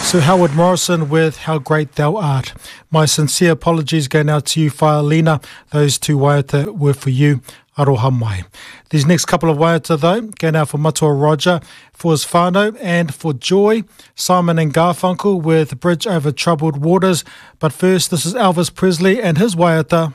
Sir Howard Morrison with How Great Thou Art. My sincere apologies going out to you, Whaelina. Those two waiata were for you. Aroha mai. These next couple of waiata, though, going out for Matua Roger, for his whānau, and for Joy, Simon and Garfunkel with Bridge Over Troubled Waters. But first, this is Elvis Presley and his waiata,